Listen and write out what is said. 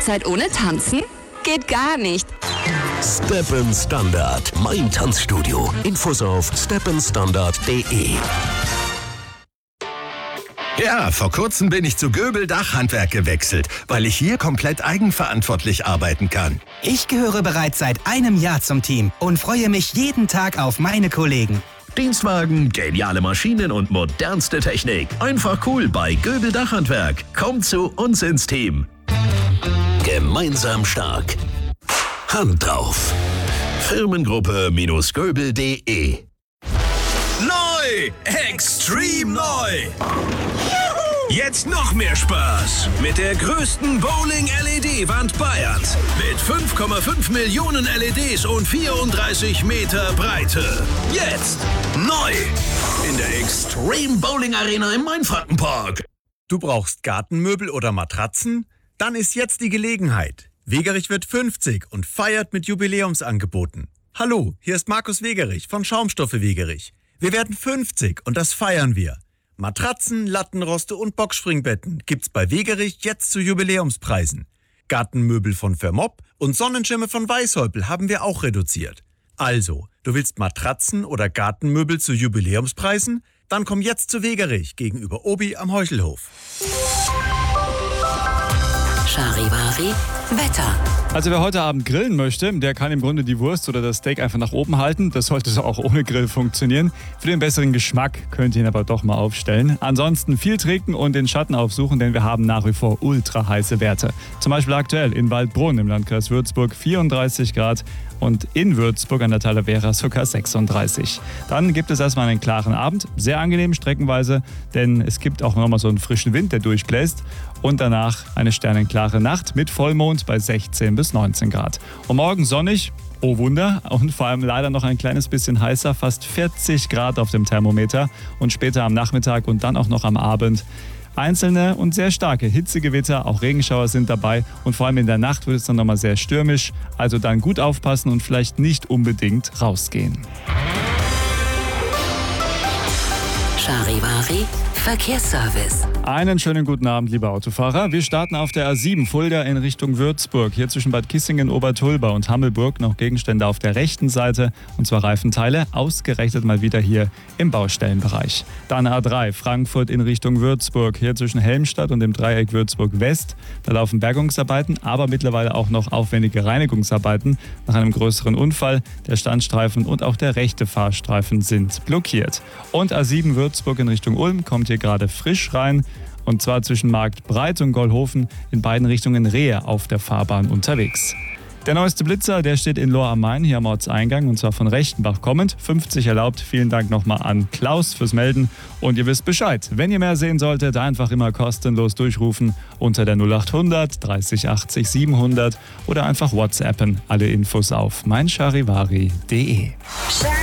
Hochzeit ohne Tanzen? Geht gar nicht. Steppen Standard, mein Tanzstudio. Infos auf steppenstandard.de. Ja, vor kurzem bin ich zu Göbel Dachhandwerk gewechselt, weil ich hier komplett eigenverantwortlich arbeiten kann. Ich gehöre bereits seit einem Jahr zum Team und freue mich jeden Tag auf meine Kollegen. Dienstwagen, geniale Maschinen und modernste Technik. Einfach cool bei Göbel Dachhandwerk. Kommt zu uns ins Team. Gemeinsam stark. Hand drauf. Firmengruppe-göbel.de. Neu! Extrem neu! Jetzt noch mehr Spaß mit der größten Bowling-LED-Wand Bayerns. Mit 5,5 Millionen LEDs und 34 Meter Breite. Jetzt neu in der Extreme Bowling Arena im Mainfrankenpark. Du brauchst Gartenmöbel oder Matratzen? Dann ist jetzt die Gelegenheit. Wegerich wird 50 und feiert mit Jubiläumsangeboten. Hallo, hier ist Markus Wegerich von Schaumstoffe Wegerich. Wir werden 50 und das feiern wir. Matratzen, Lattenroste und Boxspringbetten gibt's bei Wegerich jetzt zu Jubiläumspreisen. Gartenmöbel von Vermopp und Sonnenschirme von Weißhäupl haben wir auch reduziert. Also, du willst Matratzen oder Gartenmöbel zu Jubiläumspreisen? Dann komm jetzt zu Wegerich gegenüber Obi am Heuchelhof. Charivari Wetter. Also wer heute Abend grillen möchte, der kann im Grunde die Wurst oder das Steak einfach nach oben halten. Das sollte so auch ohne Grill funktionieren. Für den besseren Geschmack könnt ihr ihn aber doch mal aufstellen. Ansonsten viel trinken und den Schatten aufsuchen, denn wir haben nach wie vor ultra heiße Werte. Zum Beispiel aktuell in Waldbrunn im Landkreis Würzburg 34 Grad und in Würzburg an der Talavera sogar 36. Dann gibt es erstmal einen klaren Abend, sehr angenehm streckenweise, denn es gibt auch nochmal so einen frischen Wind, der durchbläst. Und danach eine sternenklare Nacht mit Vollmond bei 16 bis 19 Grad. Und morgen sonnig, oh Wunder, und vor allem leider noch ein kleines bisschen heißer, fast 40 Grad auf dem Thermometer. Und später am Nachmittag und dann auch noch am Abend einzelne und sehr starke Hitzegewitter, auch Regenschauer sind dabei. Und vor allem in der Nacht wird es dann nochmal sehr stürmisch. Also dann gut aufpassen und vielleicht nicht unbedingt rausgehen. Charivari Verkehrsservice. Einen schönen guten Abend, liebe Autofahrer. Wir starten auf der A7 Fulda in Richtung Würzburg. Hier zwischen Bad Kissingen, Obertulba und Hammelburg noch Gegenstände auf der rechten Seite, und zwar Reifenteile, ausgerechnet mal wieder hier im Baustellenbereich. Dann A3 Frankfurt in Richtung Würzburg. Hier zwischen Helmstadt und dem Dreieck Würzburg West. Da laufen Bergungsarbeiten, aber mittlerweile auch noch aufwendige Reinigungsarbeiten nach einem größeren Unfall. Der Standstreifen und auch der rechte Fahrstreifen sind blockiert. Und A7 Würzburg in Richtung Ulm kommt hier gerade frisch rein. Und zwar zwischen Marktbreit und Gollhofen, in beiden Richtungen Rehe auf der Fahrbahn unterwegs. Der neueste Blitzer, der steht in Lohr am Main, hier am Ortseingang, und zwar von Rechtenbach kommend. 50 erlaubt. Vielen Dank nochmal an Klaus fürs Melden. Und ihr wisst Bescheid. Wenn ihr mehr sehen solltet, einfach immer kostenlos durchrufen unter der 0800 30 80 700 oder einfach WhatsAppen. Alle Infos auf meincharivari.de.